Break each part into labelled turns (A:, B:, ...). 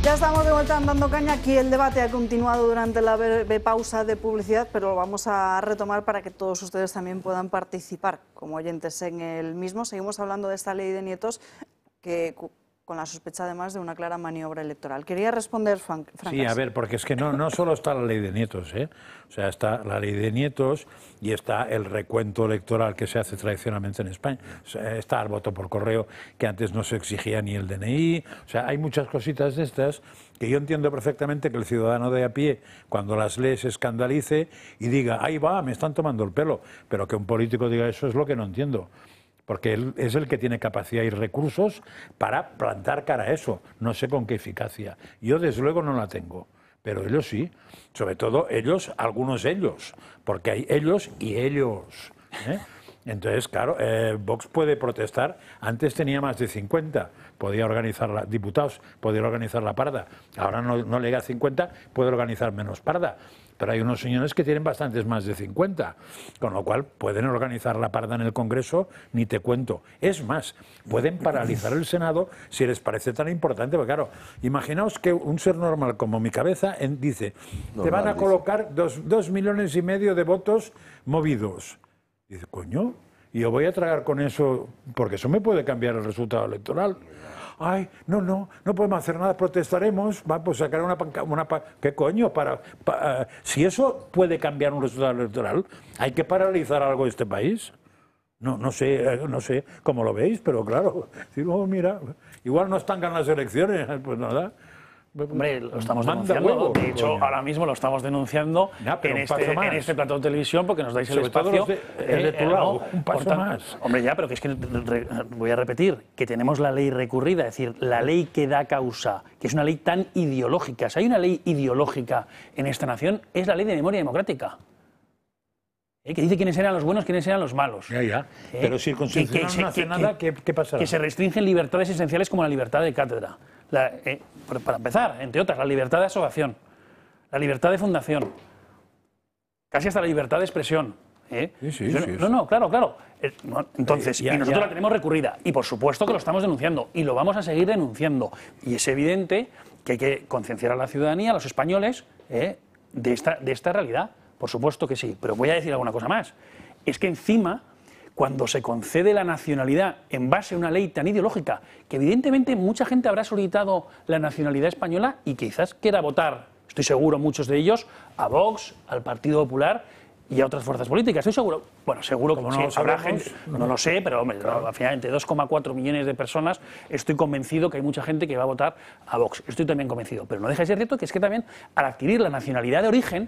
A: Ya estamos de vuelta en Dando Caña. Aquí el debate ha continuado durante la breve pausa de publicidad, pero lo vamos a retomar para que todos ustedes también puedan participar como oyentes en el mismo. Seguimos hablando de esta ley de nietos que, con la sospecha además de una clara maniobra electoral. Quería responder, Francas.
B: Sí, a ver, porque es que no solo está la ley de nietos, ¿eh? O sea, está la ley de nietos y está el recuento electoral que se hace tradicionalmente en España. O sea, está el voto por correo, que antes no se exigía ni el DNI. O sea, hay muchas cositas de estas que yo entiendo perfectamente que el ciudadano de a pie, cuando las lee, se escandalice y diga, ahí va, me están tomando el pelo. Pero que un político diga eso es lo que no entiendo. Porque él es el que tiene capacidad y recursos para plantar cara a eso. No sé con qué eficacia. Yo, desde luego, no la tengo. Pero ellos sí. Sobre todo ellos, algunos ellos. Porque hay ellos y ellos. Entonces, claro, Vox puede protestar. Antes tenía más de 50. Podía organizar diputados, podía organizar la parda. Ahora no llega a 50, puede organizar menos parda. Pero hay unos señores que tienen bastantes más de 50, con lo cual pueden organizar la parda en el Congreso, ni te cuento. Es más, pueden paralizar el Senado si les parece tan importante, porque claro, imaginaos que un ser normal como mi cabeza dice, te van a colocar 2,5 millones de votos movidos. Dice, coño, y yo voy a tragar con eso, porque eso me puede cambiar el resultado electoral. Ay, no podemos hacer nada, protestaremos, vamos a sacar ¿qué coño? Si eso puede cambiar un resultado electoral, ¿hay que paralizar algo de este país? No sé cómo lo veis, pero claro, mira, igual no están ganando las elecciones, pues nada.
C: Hombre, lo estamos denunciando. De hecho, ahora mismo lo estamos denunciando en este plató de televisión porque nos dais el espacio.
B: De tu lado, un paso más.
C: Hombre, ya, pero que es que voy a repetir que tenemos la ley recurrida, es decir, la ley que da causa, que es una ley tan ideológica. Si hay una ley ideológica en esta nación, es la ley de memoria democrática. Que dice quiénes eran los buenos, quiénes eran los malos.
B: Ya. Pero si el Constitucional no hace nada, ¿qué pasará?
C: Que se restringen libertades esenciales como la libertad de cátedra. Para empezar, entre otras, la libertad de asociación, la libertad de fundación, casi hasta la libertad de expresión.
B: Sí.
C: No, claro. Entonces, y nosotros la tenemos recurrida. Y por supuesto que lo estamos denunciando. Y lo vamos a seguir denunciando. Y es evidente que hay que concienciar a la ciudadanía, a los españoles, de esta realidad. Por supuesto que sí. Pero voy a decir alguna cosa más. Es que encima, cuando se concede la nacionalidad en base a una ley tan ideológica, que evidentemente mucha gente habrá solicitado la nacionalidad española y quizás quiera votar, estoy seguro, muchos de ellos, a Vox, al Partido Popular y a otras fuerzas políticas. Estoy seguro, seguro que sí, habrá gente, no lo sé, pero hombre, al final entre 2,4 millones de personas estoy convencido que hay mucha gente que va a votar a Vox. Estoy también convencido, pero no deja de ser cierto que es que también al adquirir la nacionalidad de origen,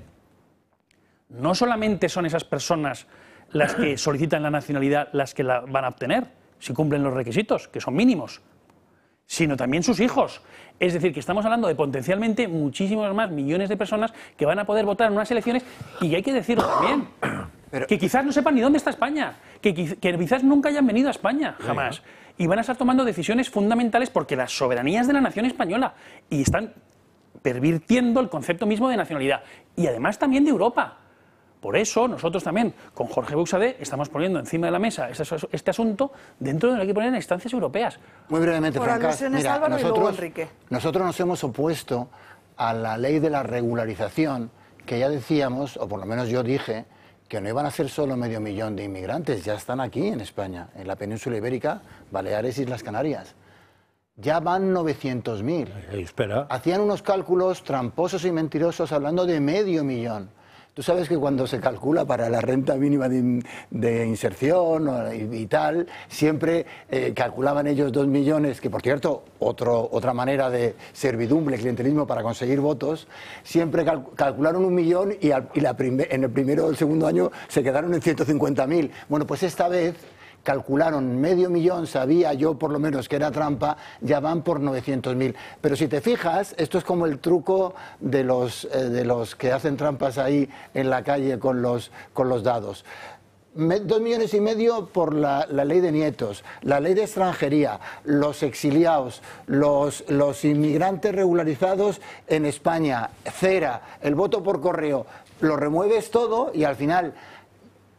C: no solamente son esas personas las que solicitan la nacionalidad las que la van a obtener, si cumplen los requisitos, que son mínimos, sino también sus hijos. Es decir, que estamos hablando de potencialmente muchísimos más millones de personas que van a poder votar en unas elecciones y hay que decirlo también, que quizás no sepan ni dónde está España, que quizás nunca hayan venido a España, jamás, y van a estar tomando decisiones fundamentales porque la soberanía es de la nación española y están pervirtiendo el concepto mismo de nacionalidad y además también de Europa. Por eso nosotros también, con Jorge Buxadé, estamos poniendo encima de la mesa este asunto dentro de lo que hay que poner en instancias europeas.
D: Muy brevemente, Francas, mira, nosotros nos hemos opuesto a la ley de la regularización, que ya decíamos, o por lo menos yo dije, que no iban a ser solo 500.000 de inmigrantes, ya están aquí en España, en la península ibérica, Baleares y Islas Canarias. Ya van 900.000.
B: Espera.
D: Hacían unos cálculos tramposos y mentirosos hablando de 500.000. Tú sabes que cuando se calcula para la renta mínima de inserción y tal, siempre calculaban ellos 2 millones, que por cierto, otra manera de servidumbre, clientelismo para conseguir votos, siempre calcularon 1 millón y en el primero o el segundo año se quedaron en 150.000. Bueno, pues esta vez calcularon 500.000, sabía yo por lo menos que era trampa, ya van por 900.000. Pero si te fijas, esto es como el truco de los que hacen trampas ahí en la calle con los dados. 2,5 millones por la ley de nietos, la ley de extranjería, los exiliados, los inmigrantes regularizados en España, cera, el voto por correo, lo remueves todo y al final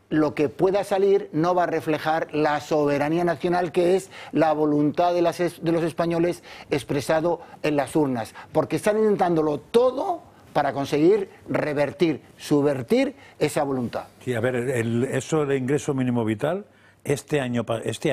D: lo que pueda salir no va a reflejar la soberanía nacional, que es la voluntad de los españoles expresado en las urnas, porque están intentándolo todo para conseguir revertir, subvertir esa voluntad.
B: Sí, a ver, eso de ingreso mínimo vital, este año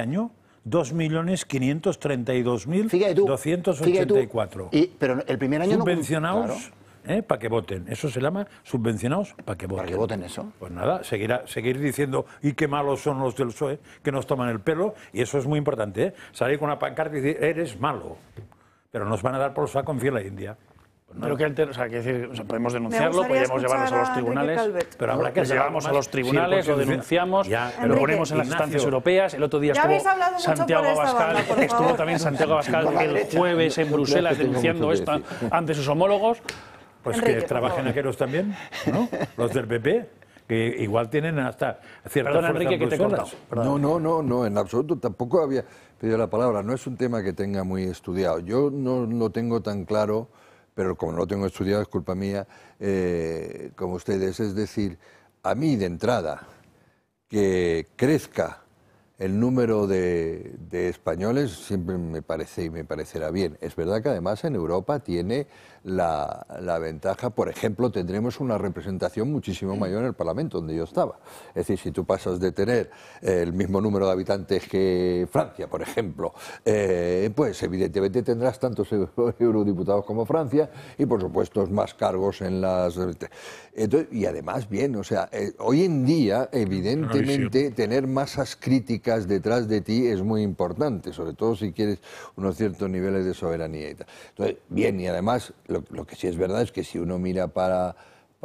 B: 2.532.284.
D: Pero el primer año
B: subvencionados,
D: no... Claro.
B: Para que voten. Eso se llama subvencionados para que voten.
D: Para que voten eso.
B: Pues nada, seguir diciendo y qué malos son los del PSOE que nos toman el pelo, y eso es muy importante, ¿eh? Salir con una pancarta y decir, eres malo, pero nos van a dar por saco en fila india. Pues
C: pero que podemos denunciarlo, podemos llevarnos a los tribunales,
B: pero habrá que
C: llevamos a los tribunales, lo denunciamos, lo ponemos en las instancias europeas. El otro día estuvo Santiago Abascal, estuvo también Santiago Abascal el jueves en Bruselas denunciando esto ante sus homólogos.
B: Pues
A: Enrique,
B: que trabajen aquellos también, ¿no? Los del PP, que igual tienen hasta cierta
C: Perdona, Enrique, que te he cortado.
E: No, en absoluto. Tampoco había pedido la palabra. No es un tema que tenga muy estudiado. Yo no lo tengo tan claro, pero como no lo tengo estudiado, es culpa mía, como ustedes. Es decir, a mí, de entrada, que crezca el número de españoles siempre me parece y me parecerá bien. Es verdad que además en Europa tiene la ventaja, por ejemplo, tendremos una representación muchísimo mayor en el Parlamento, donde yo estaba. Es decir, si tú pasas de tener el mismo número de habitantes que Francia, por ejemplo, pues evidentemente tendrás tantos eurodiputados como Francia y, por supuesto, más cargos en las... Entonces, y además, bien, o sea, hoy en día, evidentemente, tener masas críticas detrás de ti es muy importante, sobre todo si quieres unos ciertos niveles de soberanía y tal. Entonces, bien, y además, lo que sí es verdad es que si uno mira para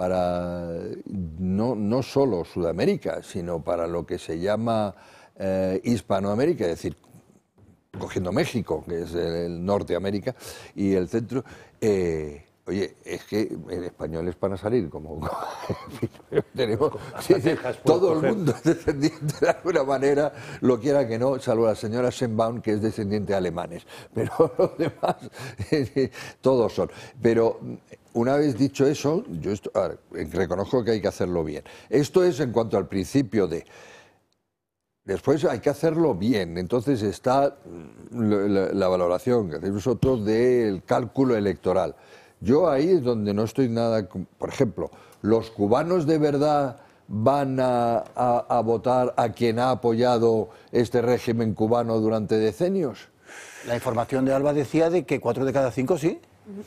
E: no solo Sudamérica, sino para lo que se llama Hispanoamérica, es decir, cogiendo México, que es el Norteamérica, y el centro... Oye, es que españoles van a salir como tenemos todo el mundo es descendiente de alguna manera, lo quiera que no, salvo la señora Schönbaum, que es descendiente de alemanes, pero los demás todos son. Pero una vez dicho eso, yo reconozco que hay que hacerlo bien. Esto es en cuanto al principio de... Después hay que hacerlo bien, entonces está la valoración que hacéis vosotros del cálculo electoral. Yo ahí es donde no estoy nada... Por ejemplo, ¿los cubanos de verdad van a votar a quien ha apoyado este régimen cubano durante decenios?
D: La información de Alba decía de que 4 de cada 5 sí.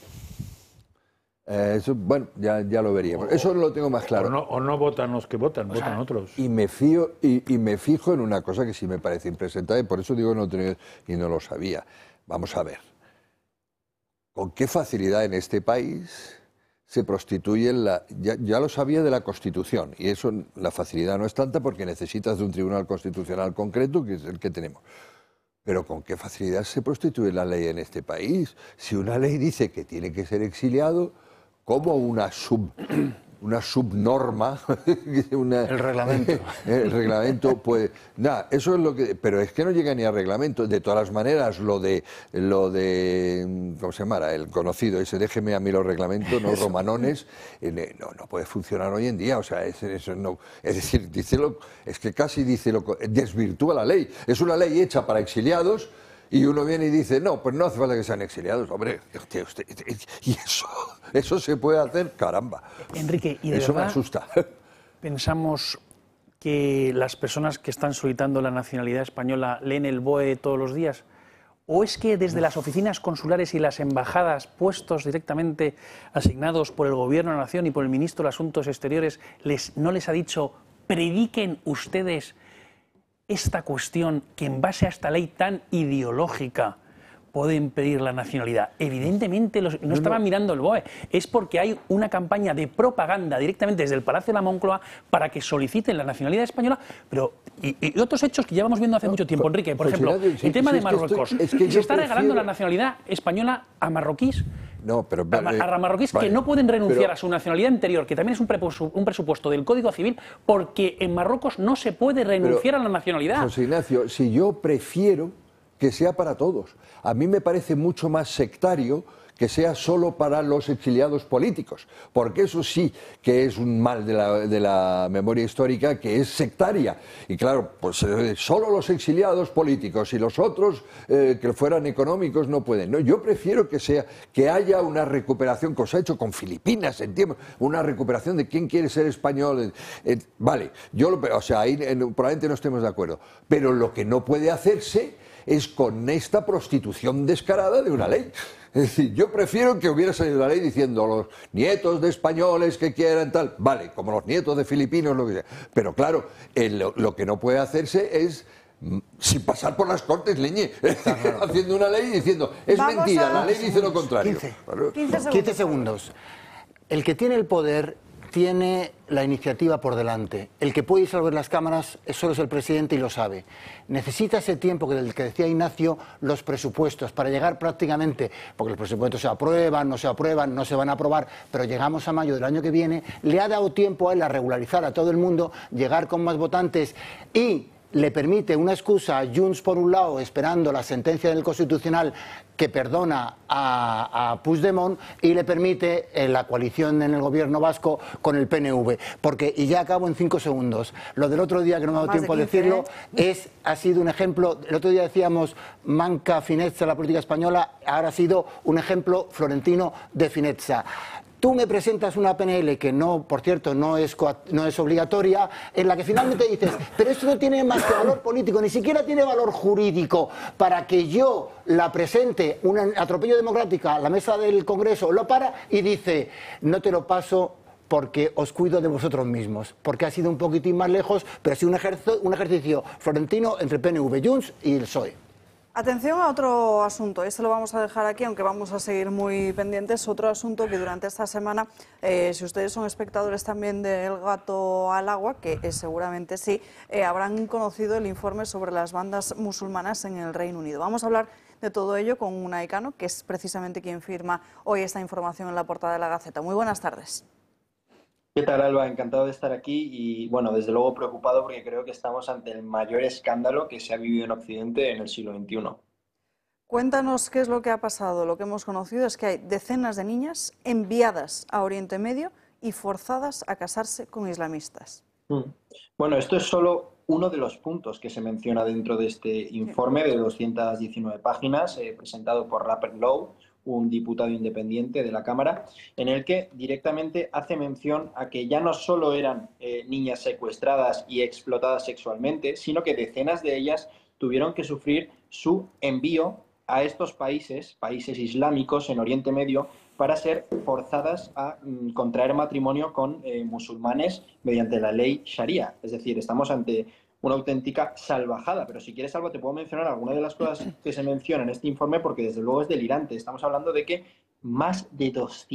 E: Eso, bueno, ya lo veríamos. Eso lo tengo más claro.
B: O no votan los que votan, votan otros.
E: Y me fijo en una cosa que sí me parece impresentable, por eso digo y no lo sabía. Vamos a ver. ¿Con qué facilidad en este país se prostituye ya lo sabía de la Constitución, y eso, la facilidad no es tanta porque necesitas de un tribunal constitucional concreto, que es el que tenemos. Pero ¿con qué facilidad se prostituye la ley en este país? Si una ley dice que tiene que ser exiliado, ¿cómo una subnorma,
D: el reglamento.
E: El reglamento, pues nada, eso es lo que, pero es que no llega ni a reglamento. De todas las maneras, lo de ¿cómo se llama? El conocido ese, déjeme a mí los reglamentos, no romanones, no puede funcionar hoy en día. O sea, eso no, es decir, es que casi desvirtúa la ley. Es una ley hecha para exiliados. Y uno viene y dice, no, pues no hace falta que sean exiliados. Hombre, y eso se puede hacer, caramba.
C: Enrique, ¿y de
E: eso
C: verdad
E: me asusta?
C: pensamos que las personas que están solicitando la nacionalidad española leen el BOE todos los días? ¿O es que desde las oficinas consulares y las embajadas, puestos directamente asignados por el Gobierno de la Nación y por el Ministro de Asuntos Exteriores, no les ha dicho, prediquen ustedes esta cuestión que en base a esta ley tan ideológica pueden pedir la nacionalidad? Evidentemente no estaban mirando el BOE, es porque hay una campaña de propaganda directamente desde el Palacio de la Moncloa para que soliciten la nacionalidad española, pero y otros hechos que llevamos viendo hace mucho tiempo. Enrique, por ejemplo, el tema de Marruecos, se está regalando la nacionalidad española a marroquíes.
E: No, pero
C: a marroquíes que no pueden renunciar a su nacionalidad anterior, que también es un presupuesto del Código Civil, porque en Marruecos no se puede renunciar a la nacionalidad.
E: José Ignacio, si yo prefiero que sea para todos. A mí me parece mucho más sectario que sea solo para los exiliados políticos, porque eso sí que es un mal de la memoria histórica, que es sectaria. Y claro, pues solo los exiliados políticos y los otros que fueran económicos no pueden. No, yo prefiero que haya una recuperación, como se ha hecho con Filipinas, entiendo, una recuperación de quién quiere ser español. Vale, o sea, ahí probablemente no estemos de acuerdo, pero lo que no puede hacerse es con esta prostitución descarada de una ley. Es decir, yo prefiero que hubiera salido la ley diciendo los nietos de españoles que quieran tal, vale, como los nietos de filipinos, lo que sea. Pero claro, lo que no puede hacerse es sin pasar por las Cortes, leñe, haciendo una ley y diciendo, es mentira, la ley dice lo contrario.
D: 15 segundos. El que tiene el poder tiene la iniciativa por delante. El que puede disolver las cámaras solo es el presidente y lo sabe. Necesita ese tiempo del que decía Ignacio, los presupuestos, para llegar prácticamente, porque los presupuestos se aprueban, no se aprueban, no se van a aprobar, pero llegamos a mayo del año que viene, le ha dado tiempo a él a regularizar a todo el mundo, llegar con más votantes y le permite una excusa a Junts por un lado, esperando la sentencia del Constitucional que perdona a Puigdemont, y le permite la coalición en el gobierno vasco con el PNV. Porque, y ya acabo en 5 segundos, lo del otro día, que no me ha dado tiempo de decirlo, ha sido un ejemplo. El otro día decíamos manca finezza la política española, ahora ha sido un ejemplo florentino de finezza. Tú me presentas una PNL que no, por cierto, no es obligatoria, en la que finalmente dices, pero esto no tiene más que valor político, ni siquiera tiene valor jurídico para que yo la presente, un atropello democrático, a la mesa del Congreso, lo para y dice, no te lo paso porque os cuido de vosotros mismos, porque ha sido un poquitín más lejos, pero ha sido un ejercicio florentino entre PNV, Junts y el PSOE.
A: Atención a otro asunto, este lo vamos a dejar aquí, aunque vamos a seguir muy pendientes. Otro asunto que durante esta semana, si ustedes son espectadores también del Gato al Agua, que seguramente sí, habrán conocido el informe sobre las bandas musulmanas en el Reino Unido. Vamos a hablar de todo ello con Unai Cano, que es precisamente quien firma hoy esta información en la portada de la Gaceta. Muy buenas tardes.
F: ¿Qué tal, Alba? Encantado de estar aquí y, bueno, desde luego preocupado porque creo que estamos ante el mayor escándalo que se ha vivido en Occidente en el siglo XXI.
A: Cuéntanos qué es lo que ha pasado. Lo que hemos conocido es que hay decenas de niñas enviadas a Oriente Medio y forzadas a casarse con islamistas.
F: Bueno, esto es solo uno de los puntos que se menciona dentro de este informe de 219 páginas presentado por Rupert Lowe, un diputado independiente de la Cámara, en el que directamente hace mención a que ya no solo eran niñas secuestradas y explotadas sexualmente, sino que decenas de ellas tuvieron que sufrir su envío a estos países islámicos en Oriente Medio, para ser forzadas a contraer matrimonio con musulmanes mediante la ley Sharia. Es decir, estamos ante una auténtica salvajada. Pero si quieres, Alba, te puedo mencionar algunas de las cosas que se mencionan en este informe, porque desde luego es delirante. Estamos hablando de que más de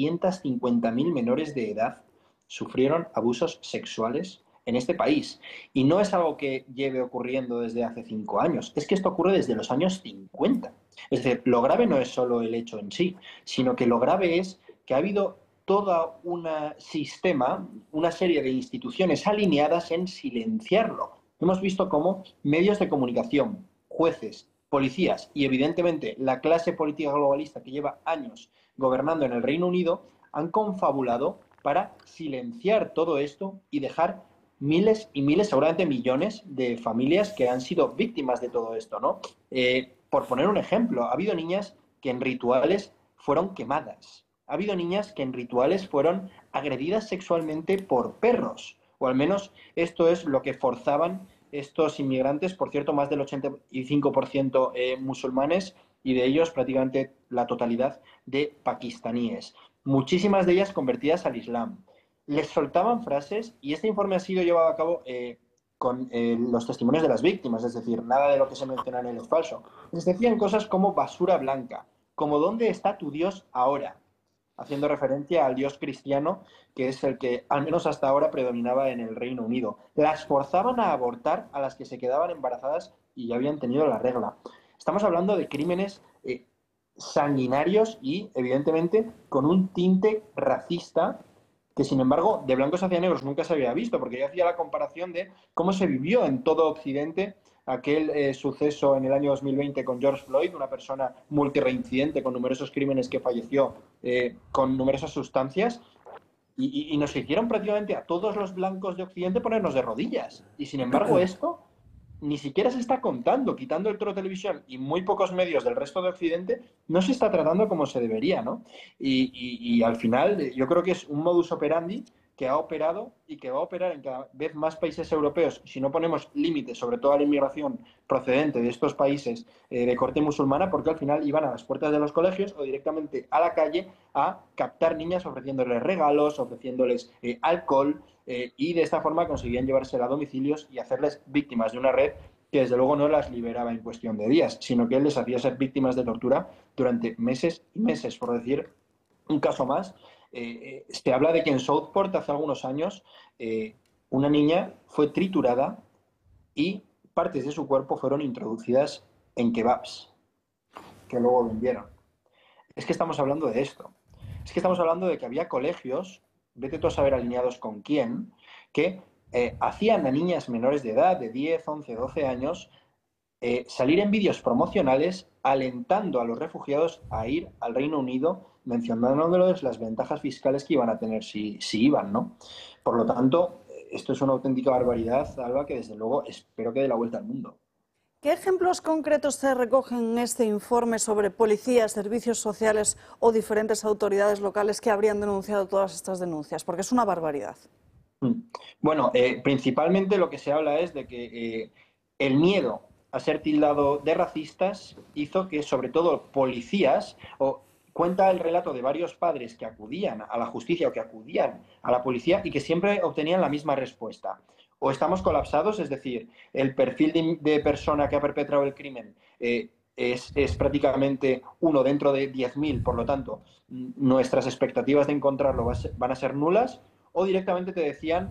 F: 250.000 menores de edad sufrieron abusos sexuales en este país. Y no es algo que lleve ocurriendo desde hace 5 años, es que esto ocurre desde los años 50. Es decir, lo grave no es solo el hecho en sí, sino que lo grave es que ha habido todo un sistema, una serie de instituciones alineadas en silenciarlo. Hemos visto cómo medios de comunicación, jueces, policías y evidentemente la clase política globalista que lleva años gobernando en el Reino Unido han confabulado para silenciar todo esto y dejar miles y miles, seguramente millones de familias que han sido víctimas de todo esto, ¿no? Por poner un ejemplo, ha habido niñas que en rituales fueron quemadas. Ha habido niñas que en rituales fueron agredidas sexualmente por perros. O al menos esto es lo que forzaban estos inmigrantes, por cierto, más del 85% musulmanes, y de ellos prácticamente la totalidad de pakistaníes. Muchísimas de ellas convertidas al Islam. Les soltaban frases, y este informe ha sido llevado a cabo con los testimonios de las víctimas, es decir, nada de lo que se menciona en él es falso. Les decían cosas como basura blanca, como ¿dónde está tu Dios ahora?, haciendo referencia al Dios cristiano, que es el que al menos hasta ahora predominaba en el Reino Unido. Las forzaban a abortar a las que se quedaban embarazadas y ya habían tenido la regla. Estamos hablando de crímenes sanguinarios y, evidentemente, con un tinte racista que, sin embargo, de blancos hacia negros nunca se había visto, porque yo hacía la comparación de cómo se vivió en todo Occidente aquel suceso en el año 2020 con George Floyd, una persona multireincidente con numerosos crímenes que falleció con numerosas sustancias, y nos hicieron prácticamente a todos los blancos de Occidente ponernos de rodillas. Y sin embargo esto ni siquiera se está contando, quitando el Toro Televisión y muy pocos medios del resto de Occidente, no se está tratando como se debería, ¿no? Y al final yo creo que es un modus operandi que ha operado y que va a operar en cada vez más países europeos. Si no ponemos límites, sobre todo a la inmigración procedente de estos países de corte musulmana, porque al final iban a las puertas de los colegios o directamente a la calle a captar niñas ofreciéndoles regalos, ofreciéndoles alcohol, y de esta forma conseguían llevárselas a domicilios y hacerles víctimas de una red que desde luego no las liberaba en cuestión de días, sino que les hacía ser víctimas de tortura durante meses y meses. Por decir un caso más, se habla de que en Southport hace algunos años una niña fue triturada y partes de su cuerpo fueron introducidas en kebabs que luego vendieron. Es que estamos hablando de esto. Es que estamos hablando de que había colegios, vete tú a saber alineados con quién, que hacían a niñas menores de edad, de 10, 11, 12 años, salir en vídeos promocionales alentando a los refugiados a ir al Reino Unido, mencionándoles las ventajas fiscales que iban a tener si iban, ¿no? Por lo tanto, esto es una auténtica barbaridad, Alba, que desde luego espero que dé la vuelta al mundo.
A: ¿Qué ejemplos concretos se recogen en este informe sobre policías, servicios sociales o diferentes autoridades locales que habrían denunciado todas estas denuncias? Porque es una barbaridad.
F: Bueno, principalmente lo que se habla es de que el miedo a ser tildado de racistas hizo que, sobre todo, policías, cuenta el relato de varios padres que acudían a la justicia o que acudían a la policía y que siempre obtenían la misma respuesta. O estamos colapsados, es decir, el perfil de persona que ha perpetrado el crimen es prácticamente uno dentro de 10.000, por lo tanto, nuestras expectativas de encontrarlo van a ser nulas, o directamente te decían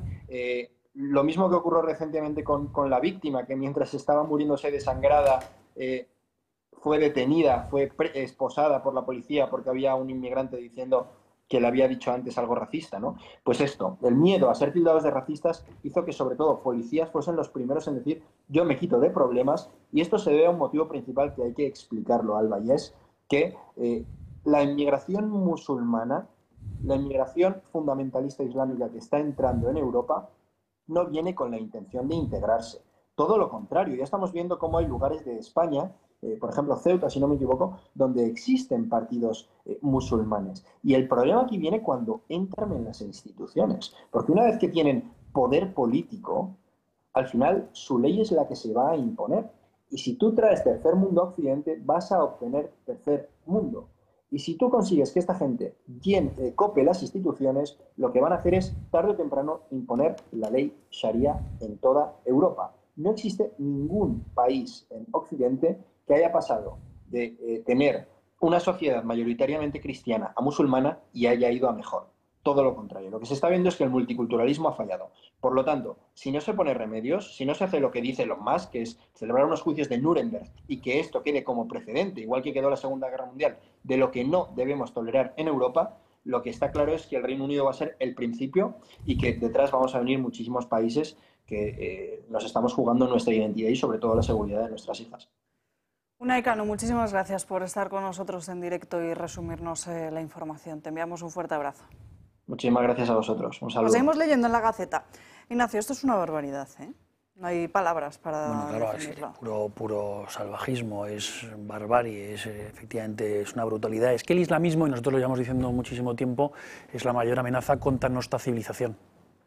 F: lo mismo que ocurrió recientemente con la víctima, que mientras estaba muriéndose desangrada fue detenida, fue esposada por la policía porque había un inmigrante diciendo que le había dicho antes algo racista, ¿no? Pues esto, el miedo a ser tildados de racistas hizo que sobre todo policías fuesen los primeros en decir yo me quito de problemas, y esto se debe a un motivo principal que hay que explicarlo, Alba, y es que la inmigración musulmana, la inmigración fundamentalista islámica que está entrando en Europa, no viene con la intención de integrarse. Todo lo contrario, ya estamos viendo cómo hay lugares de España, por ejemplo Ceuta, si no me equivoco, donde existen partidos musulmanes. Y el problema aquí viene cuando entran en las instituciones, porque una vez que tienen poder político, al final su ley es la que se va a imponer. Y si tú traes tercer mundo a Occidente, vas a obtener tercer mundo. Y si tú consigues que esta gente cope las instituciones, lo que van a hacer es, tarde o temprano, imponer la ley Sharia en toda Europa. No existe ningún país en Occidente que haya pasado de tener una sociedad mayoritariamente cristiana a musulmana y haya ido a mejor. Todo lo contrario. Lo que se está viendo es que el multiculturalismo ha fallado. Por lo tanto, si no se pone remedios, si no se hace lo que dice Elon Musk, que es celebrar unos juicios de Nuremberg y que esto quede como precedente, igual que quedó la Segunda Guerra Mundial, de lo que no debemos tolerar en Europa, lo que está claro es que el Reino Unido va a ser el principio y que detrás vamos a venir muchísimos países que nos estamos jugando nuestra identidad y sobre todo la seguridad de nuestras hijas.
A: Unai Cano, muchísimas gracias por estar con nosotros en directo y resumirnos la información. Te enviamos un fuerte abrazo.
F: Muchísimas gracias a vosotros. Un saludo.
A: Lo seguimos leyendo en la Gaceta. Ignacio, esto es una barbaridad, ¿eh? No hay palabras para definirlo.
C: Es puro salvajismo, es barbarie, efectivamente es una brutalidad. Es que el islamismo, y nosotros lo llevamos diciendo muchísimo tiempo, es la mayor amenaza contra nuestra civilización.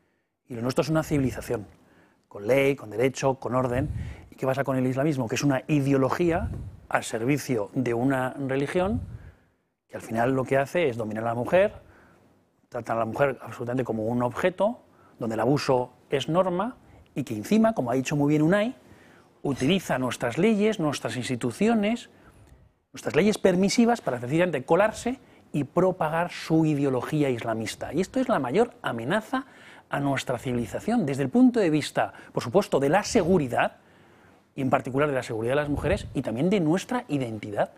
C: Y lo nuestro es una civilización, con ley, con derecho, con orden. ¿Y qué pasa con el islamismo? Que es una ideología al servicio de una religión que al final lo que hace es dominar a la mujer, tratan a la mujer absolutamente como un objeto, donde el abuso es norma y que encima, como ha dicho muy bien Unai, utiliza nuestras leyes, nuestras instituciones, nuestras leyes permisivas para sencillamente colarse y propagar su ideología islamista. Y esto es la mayor amenaza a nuestra civilización, desde el punto de vista, por supuesto, de la seguridad, y en particular de la seguridad de las mujeres, y también de nuestra identidad.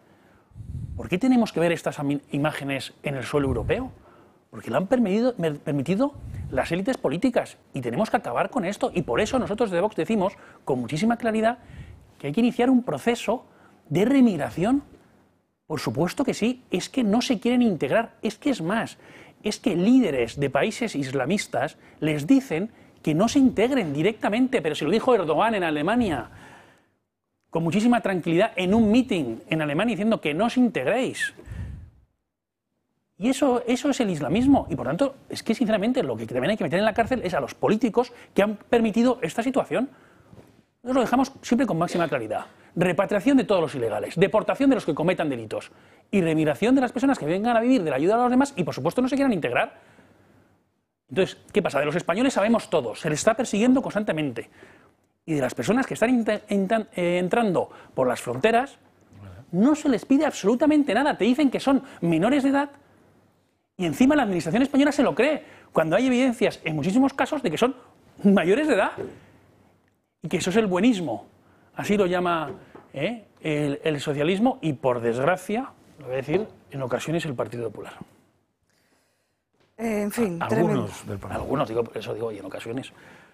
C: ¿Por qué tenemos que ver estas imágenes en el suelo europeo? Porque lo han permitido las élites políticas y tenemos que acabar con esto. Y por eso nosotros de Vox decimos con muchísima claridad que hay que iniciar un proceso de remigración. Por supuesto que sí, es que no se quieren integrar, es que es más, es que líderes de países islamistas les dicen que no se integren directamente, pero se lo dijo Erdogan en Alemania, con muchísima tranquilidad, en un meeting en Alemania, diciendo que no os integréis. Y eso es el islamismo. Y por tanto, es que sinceramente lo que también hay que meter en la cárcel es a los políticos que han permitido esta situación. Nos lo dejamos siempre con máxima claridad. Repatriación de todos los ilegales, deportación de los que cometan delitos y remigración de las personas que vengan a vivir de la ayuda a los demás y, por supuesto, no se quieran integrar. Entonces, ¿qué pasa? De los españoles sabemos todos, se les está persiguiendo constantemente. Y de las personas que están entrando por las fronteras, no se les pide absolutamente nada. Te dicen que son menores de edad y encima la administración española se lo cree, cuando hay evidencias en muchísimos casos de que son mayores de edad. Y que eso es el buenismo. Así lo llama el socialismo y, por desgracia, lo voy a decir, en ocasiones el Partido Popular.
A: En fin,
B: algunos del partido.
C: Algunos, digo, eso digo, y en ocasiones.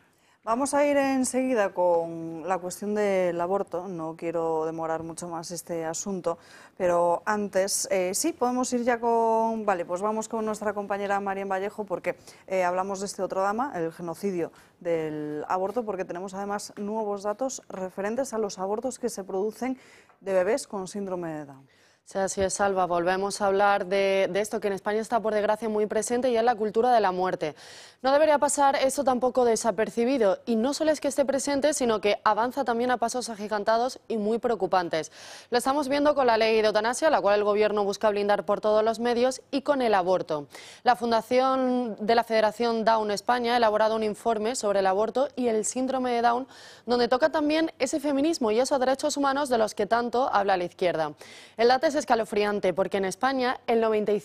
A: Vamos a ir enseguida con la cuestión del aborto. No quiero demorar mucho más este asunto, pero antes, sí, podemos ir ya con... Vale, pues vamos con nuestra compañera Marian Vallejo, porque hablamos de este otro drama, el genocidio del aborto, porque tenemos además nuevos datos referentes a los abortos que se producen de bebés con síndrome de Down.
G: Sí, así es, Alba. Volvemos a hablar de esto que en España está, por desgracia, muy presente, y es la cultura de la muerte. No debería pasar eso tampoco desapercibido, y no solo es que esté presente, sino que avanza también a pasos agigantados y muy preocupantes. Lo estamos viendo con la ley de eutanasia, la cual el Gobierno busca blindar por todos los medios, y con el aborto. La Fundación de la Federación Down España ha elaborado un informe sobre el aborto y el síndrome de Down, donde toca también ese feminismo y esos derechos humanos de los que tanto habla la izquierda. El dato es escalofriante, porque en España el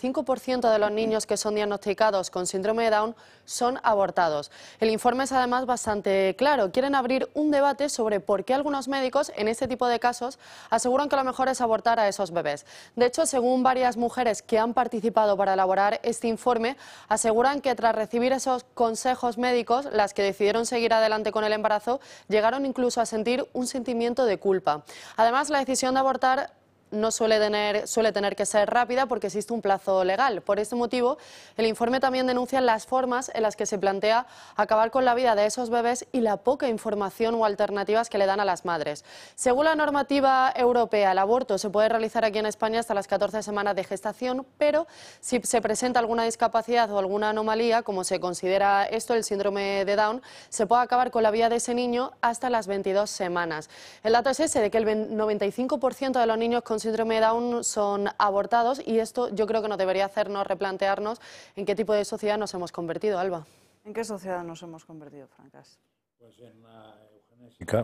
G: 95% de los niños que son diagnosticados con síndrome de Down son abortados. El informe es además bastante claro. Quieren abrir un debate sobre por qué algunos médicos en este tipo de casos aseguran que lo mejor es abortar a esos bebés. De hecho, según varias mujeres que han participado para elaborar este informe, aseguran que tras recibir esos consejos médicos, las que decidieron seguir adelante con el embarazo llegaron incluso a sentir un sentimiento de culpa. Además, la decisión de abortar no suele tener que ser rápida, porque existe un plazo legal. Por este motivo, el informe también denuncia las formas en las que se plantea acabar con la vida de esos bebés y la poca información o alternativas que le dan a las madres. Según la normativa europea, el aborto se puede realizar aquí en España hasta las 14 semanas de gestación, pero si se presenta alguna discapacidad o alguna anomalía, como se considera esto, el síndrome de Down, se puede acabar con la vida de ese niño hasta las 22 semanas. El dato es ese, de que el 95% de los niños con síndrome de Down son abortados, y esto yo creo que nos debería hacernos replantearnos en qué tipo de sociedad nos hemos convertido, Alba.
A: ¿En qué sociedad nos hemos convertido, Francas?
B: Pues en la eugenésica.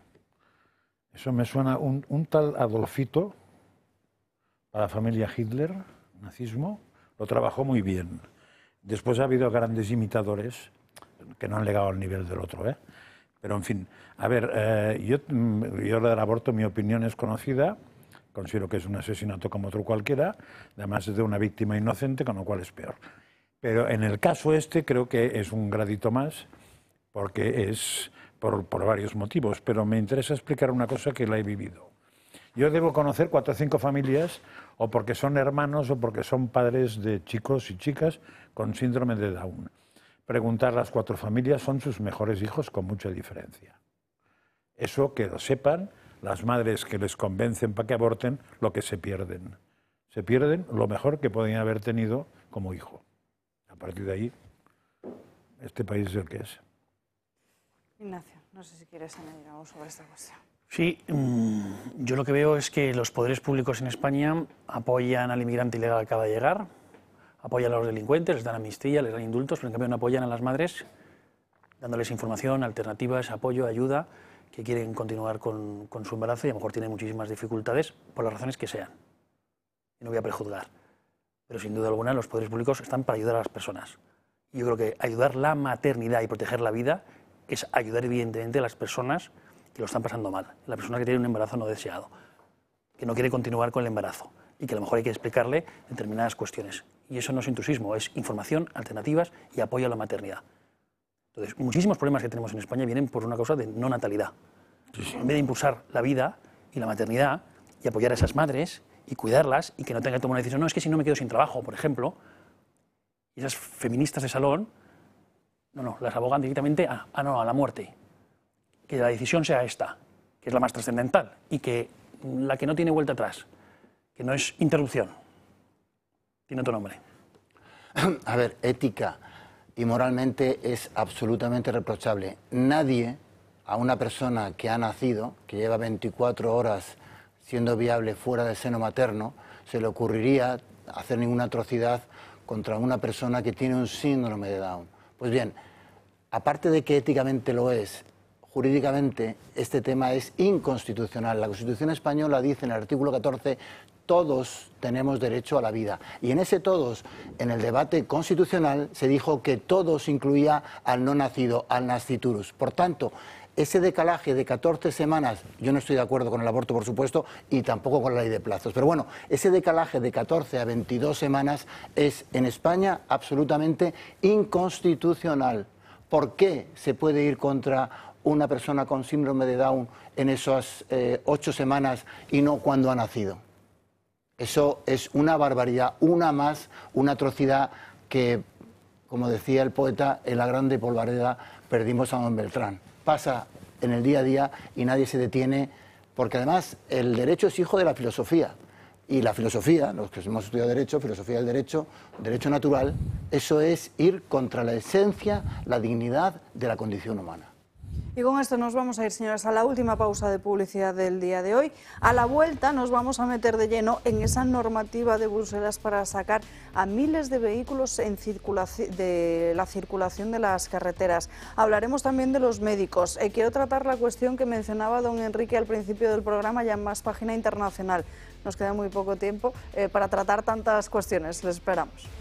B: Eso me suena un tal Adolfito, para la familia Hitler, nazismo, lo trabajó muy bien. Después ha habido grandes imitadores que no han llegado al nivel del otro, ¿eh? Pero en fin, a ver, yo lo del aborto, mi opinión es conocida. Considero que es un asesinato como otro cualquiera, además es de una víctima inocente, con lo cual es peor. Pero en el caso este creo que es un gradito más, porque es por varios motivos, pero me interesa explicar una cosa que la he vivido. Yo debo conocer 4 o 5 familias, o porque son hermanos o porque son padres de chicos y chicas con síndrome de Down. Preguntar a las 4 familias, son sus mejores hijos con mucha diferencia. Eso que lo sepan las madres que les convencen para que aborten, lo que se pierden. Se pierden lo mejor que podían haber tenido como hijo. A partir de ahí, este país es el que es.
A: Ignacio, no sé si quieres añadir algo sobre esta cuestión.
C: Sí, yo lo que veo es que los poderes públicos en España apoyan al inmigrante ilegal que acaba de llegar, apoyan a los delincuentes, les dan amnistía, les dan indultos, pero en cambio no apoyan a las madres, dándoles información, alternativas, apoyo, ayuda, que quieren continuar con su embarazo y a lo mejor tienen muchísimas dificultades por las razones que sean. Y no voy a prejuzgar, pero sin duda alguna los poderes públicos están para ayudar a las personas. Y yo creo que ayudar la maternidad y proteger la vida es ayudar evidentemente a las personas que lo están pasando mal, la persona que tiene un embarazo no deseado, que no quiere continuar con el embarazo y que a lo mejor hay que explicarle determinadas cuestiones. Y eso no es intrusismo, es información, alternativas y apoyo a la maternidad. Entonces, muchísimos problemas que tenemos en España vienen por una causa de no natalidad. En vez de impulsar la vida y la maternidad y apoyar a esas madres y cuidarlas y que no tengan que tomar una decisión, no, es que si no me quedo sin trabajo, por ejemplo, y esas feministas de salón, no, las abogan directamente a la muerte. Que la decisión sea esta, que es la más trascendental y que la que no tiene vuelta atrás, que no es interrupción, tiene otro nombre.
D: A ver, ética y moralmente es absolutamente reprochable. Nadie, a una persona que ha nacido, que lleva 24 horas siendo viable fuera del seno materno, se le ocurriría hacer ninguna atrocidad contra una persona que tiene un síndrome de Down. Pues bien, aparte de que éticamente lo es, jurídicamente este tema es inconstitucional. La Constitución española dice en el artículo 14: todos tenemos derecho a la vida. Y en ese todos, en el debate constitucional, se dijo que todos incluía al no nacido, al nasciturus. Por tanto, ese decalaje de 14 semanas, yo no estoy de acuerdo con el aborto, por supuesto, y tampoco con la ley de plazos, pero bueno, ese decalaje de 14 a 22 semanas es en España absolutamente inconstitucional. ¿Por qué se puede ir contra una persona con síndrome de Down en esas 8 semanas y no cuando ha nacido? Eso es una barbaridad, una atrocidad que, como decía el poeta, en la grande polvareda perdimos a don Beltrán. Pasa en el día a día y nadie se detiene, porque además el derecho es hijo de la filosofía. Y la filosofía, los que hemos estudiado derecho, filosofía del derecho, derecho natural, eso es ir contra la esencia, la dignidad de la condición humana.
A: Y con esto nos vamos a ir, señores, a la última pausa de publicidad del día de hoy. A la vuelta nos vamos a meter de lleno en esa normativa de Bruselas para sacar a miles de vehículos de la circulación de las carreteras. Hablaremos también de los médicos. Quiero tratar la cuestión que mencionaba don Enrique al principio del programa, ya en Más Página Internacional. Nos queda muy poco tiempo para tratar tantas cuestiones. Les esperamos.